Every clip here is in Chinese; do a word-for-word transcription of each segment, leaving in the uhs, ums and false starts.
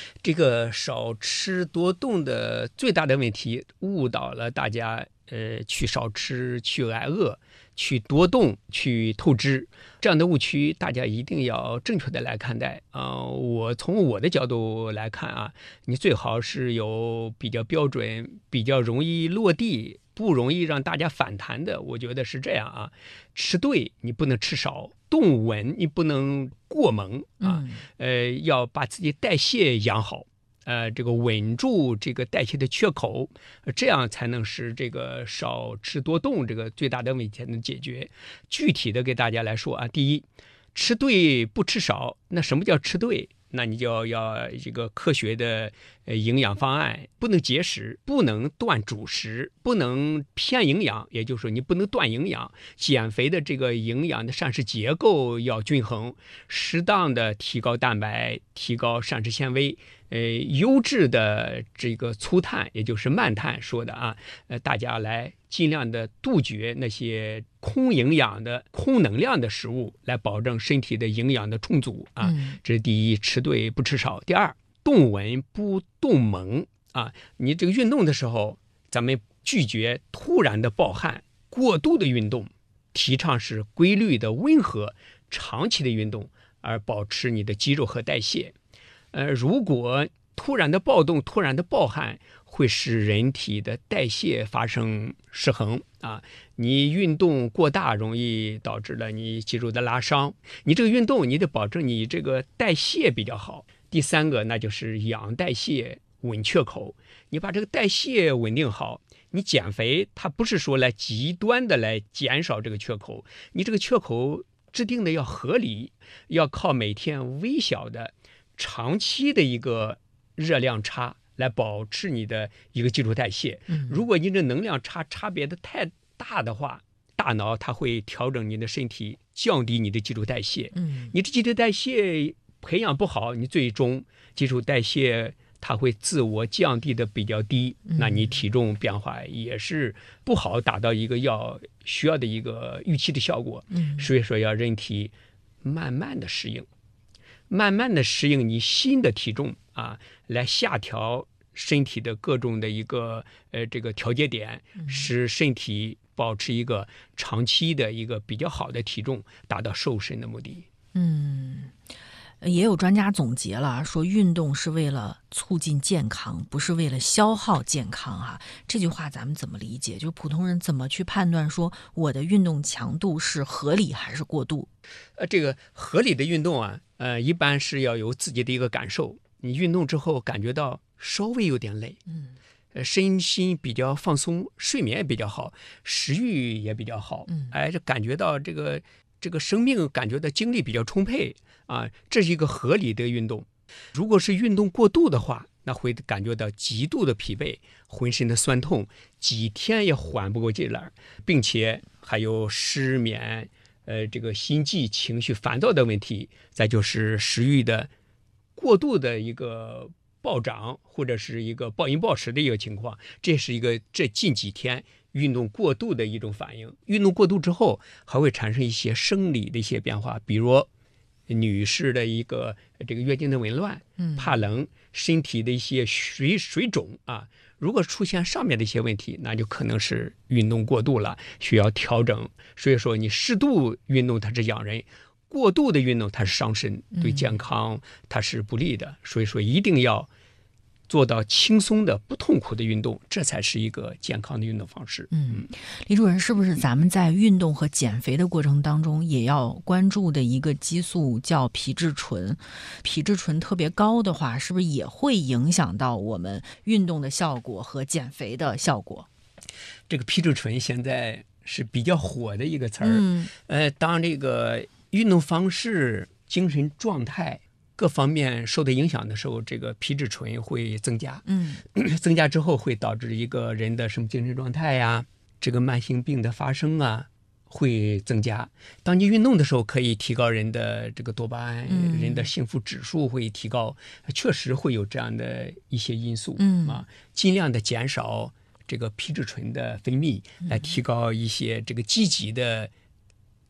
这个少吃多动的最大的问题，误导了大家，呃，去少吃，去挨饿，去多动，去透支，这样的误区，大家一定要正确的来看待啊、呃。我从我的角度来看啊，你最好是有比较标准、比较容易落地、不容易让大家反弹的。我觉得是这样啊，吃对，你不能吃少。动稳，你不能过猛啊，呃，要把自己代谢养好，呃，这个稳住这个代谢的缺口，这样才能使这个少吃多动这个最大的问题才能解决。具体的给大家来说啊，第一，吃对不吃少，那什么叫吃对？那你就要这个科学的呃营养方案，不能节食，不能断主食，不能偏营养，也就是说你不能断营养。减肥的这个营养的膳食结构要均衡，适当的提高蛋白，提高膳食纤维，呃，优质的这个粗碳，也就是慢碳说的啊，呃，大家来尽量的杜绝那些空营养的、空能量的食物，来保证身体的营养的充足啊。这是第一，吃对不吃少。第二，动稳不动猛啊。你这个运动的时候，咱们拒绝突然的暴汗、过度的运动，提倡是规律的、温和、长期的运动，而保持你的肌肉和代谢。呃，如果突然的暴动、突然的暴汗，会使人体的代谢发生失衡啊。你运动过大，容易导致了你肌肉的拉伤。你这个运动，你得保证你这个代谢比较好。第三个，那就是养代谢、稳缺口。你把这个代谢稳定好，你减肥，它不是说来极端的来减少这个缺口，你这个缺口制定的要合理，要靠每天微小的、长期的一个热量差来保持你的一个基础代谢。如果你这能量差差别的太大的话，大脑它会调整你的身体，降低你的基础代谢。你这基础代谢培养不好，你最终基础代谢它会自我降低的比较低，那你体重变化也是不好达到一个要需要的一个预期的效果。所以说要人体慢慢的适应。慢慢的适应你新的体重啊，来下调身体的各种的一个呃这个调节点，使身体保持一个长期的一个比较好的体重，达到瘦身的目的。 嗯，也有专家总结了，说运动是为了促进健康，不是为了消耗健康哈。这句话咱们怎么理解？就普通人怎么去判断说我的运动强度是合理还是过度？ 呃，这个合理的运动啊，呃，一般是要有自己的一个感受。你运动之后感觉到稍微有点累，嗯，呃，身心比较放松，睡眠也比较好，食欲也比较好，嗯，哎，这感觉到这个这个生命感觉到精力比较充沛啊，这是一个合理的运动。如果是运动过度的话，那会感觉到极度的疲惫，浑身的酸痛，几天也缓不过劲来，并且还有失眠。呃，这个心悸、情绪烦躁的问题，再就是食欲的过度的一个暴涨，或者是一个暴饮暴食的一个情况，这是一个这近几天运动过度的一种反应。运动过度之后，还会产生一些生理的一些变化，比如女士的一个这个月经的紊乱，怕冷，身体的一些水水肿啊。如果出现上面的一些问题，那就可能是运动过度了，需要调整。所以说你适度运动它是养人，过度的运动它是伤身，对健康它是不利的。所以说一定要做到轻松的不痛苦的运动，这才是一个健康的运动方式。 嗯，李主任，是不是咱们在运动和减肥的过程当中也要关注的一个激素叫皮质醇？皮质醇特别高的话，是不是也会影响到我们运动的效果和减肥的效果？ 这个皮质醇现在是比较火的一个词儿。 嗯， 呃，当这个运动方式、精神状态各方面受到影响的时候，这个皮质醇会增加。 嗯， 增加之后会导致一个人的什么精神状态呀，这个慢性病的发生啊，会增加。当你运动的时候，可以提高人的这个多巴胺，嗯、人的幸福指数会提高，确实会有这样的一些因素。嗯啊，尽量的减少这个皮质醇的分泌，来提高一些这个积极的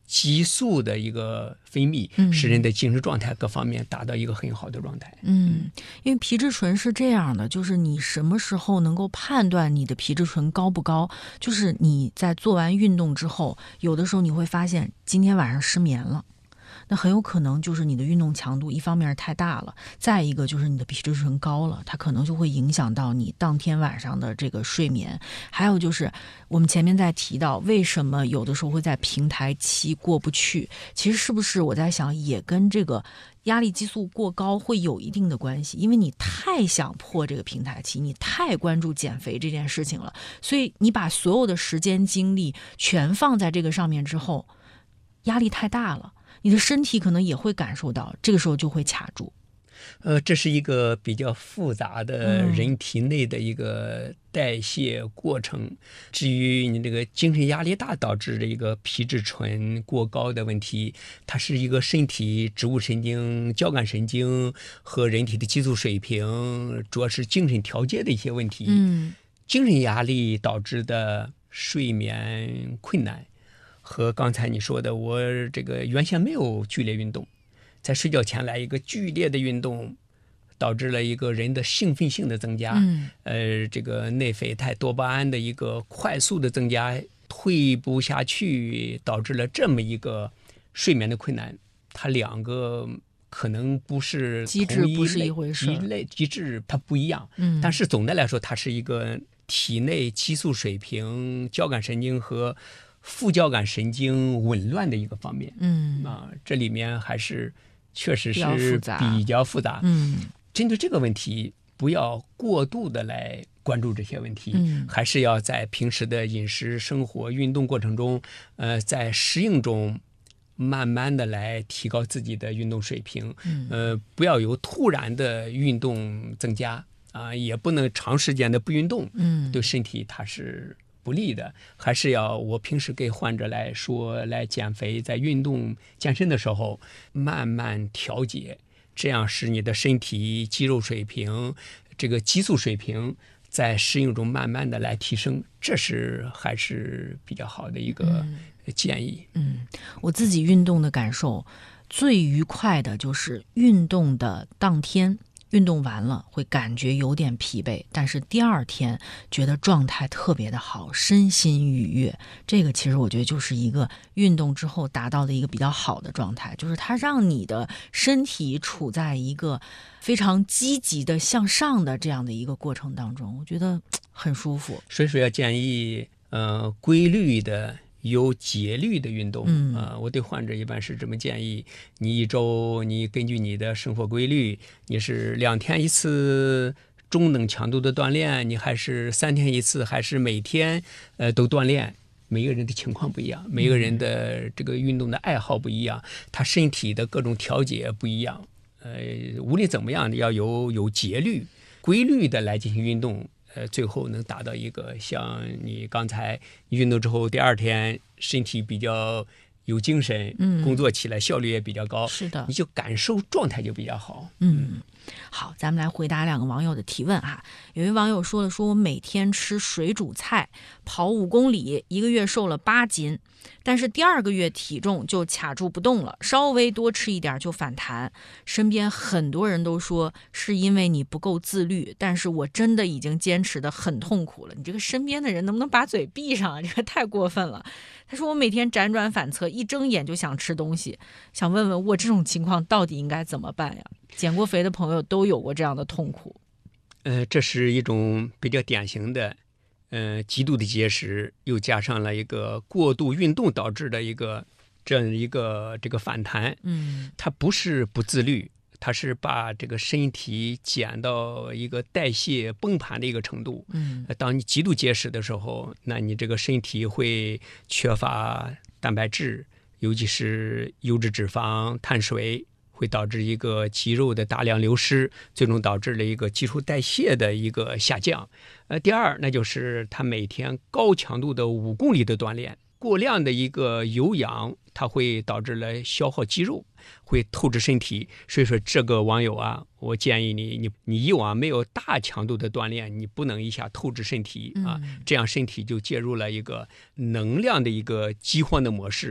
激素的一个分泌， 嗯使人的精神状态各方面达到一个很好的状态。 嗯，因为皮质醇是这样的，就是你什么时候能够判断你的皮质醇高不高，就是你在做完运动之后，有的时候你会发现今天晚上失眠了。那很有可能就是你的运动强度一方面太大了，再一个就是你的皮质醇高了，它可能就会影响到你当天晚上的这个睡眠。还有就是我们前面在提到为什么有的时候会在平台期过不去，其实是不是我在想也跟这个压力激素过高会有一定的关系，因为你太想破这个平台期，你太关注减肥这件事情了，所以你把所有的时间精力全放在这个上面之后，压力太大了，你的身体可能也会感受到，这个时候就会卡住。 呃，这是一个比较复杂的人体内的一个代谢过程。嗯、至于你这个精神压力大导致的一个皮质醇过高的问题，它是一个身体植物神经、交感神经和人体的激素水平，主要是精神调节的一些问题。 嗯， 精神压力导致的睡眠困难，和刚才你说的，我这个原先没有剧烈运动。在睡觉前来一个剧烈的运动，导致了一个人的兴奋性的增加， 嗯、 呃，这个内啡肽、多巴胺的一个快速的增加，退不下去，导致了这么一个睡眠的困难。它两个可能不是机制不是一回事， 机类机制它不一样， 嗯， 但是总的来说，它是一个体内激素水平、交感神经和副交感神经紊乱的一个方面。 嗯啊，这里面还是。确实是比较复杂。 嗯， 针对这个问题，不要过度的来关注这些问题， 嗯， 还是要在平时的饮食、生活、运动过程中，呃，在适应中，慢慢的来提高自己的运动水平。 嗯， 呃，不要有突然的运动增加啊、呃，也不能长时间的不运动， 嗯， 对身体它是不利的。还是要我平时给患者来说，来减肥，在运动健身的时候慢慢调节，这样使你的身体肌肉水平、这个激素水平在适应中慢慢的来提升，这是还是比较好的一个建议。 嗯，嗯，我自己运动的感受最愉快的就是运动的当天。运动完了会感觉有点疲惫，但是第二天觉得状态特别的好，身心愉悦。这个其实我觉得就是一个运动之后达到的一个比较好的状态，就是它让你的身体处在一个非常积极的向上的这样的一个过程当中，我觉得很舒服。 所以说要建议呃规律的有节律的运动。 嗯呃，我对患者一般是这么建议：你一周你根据你的生活规律，你是两天一次中等强度的锻炼，你还是三天一次，还是每天呃都锻炼？每个人的情况不一样，每个人的这个运动的爱好不一样，他身体的各种调节不一样。呃，无论怎么样，要有有节律、规律的来进行运动。呃，最后能达到一个像你刚才运动之后第二天身体比较有精神， 嗯， 工作起来效率也比较高， 是的， 你就感受状态就比较好。 嗯，好，咱们来回答两个网友的提问哈。有一网友说了，说我每天吃水煮菜，跑五公里，一个月瘦了八斤。但是第二个月体重就卡住不动了，稍微多吃一点就反弹。身边很多人都说是因为你不够自律，但是我真的已经坚持得很痛苦了。你这个身边的人能不能把嘴闭上啊？这个太过分了。他说我每天辗转反侧，一睁眼就想吃东西，想问问我这种情况到底应该怎么办呀？减过肥的朋友都有过这样的痛苦。 呃，这是一种比较典型的呃，极度的节食，又加上了一个过度运动导致的一个这样一个这个反弹。 嗯， 它不是不自律，它是把这个身体减到一个代谢崩盘的一个程度。 嗯， 当你极度节食的时候，那你这个身体会缺乏蛋白质，尤其是优质脂肪、碳水。会导致一个肌肉的大量流失，最终导致了一个基础代谢的一个下降。呃，第二，那就是他每天高强度的五公里的锻炼，过量的一个有氧，它会导致了消耗肌肉，会透支身体。所以说，这个网友啊，我建议你，你你以往没有大强度的锻炼，你不能一下透支身体啊， 嗯、 这样身体就介入了一个能量的一个饥荒的模式。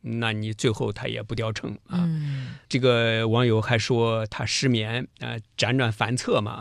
那你最后他也不掉秤啊。 嗯， 这个网友还说他失眠啊、呃辗转反侧嘛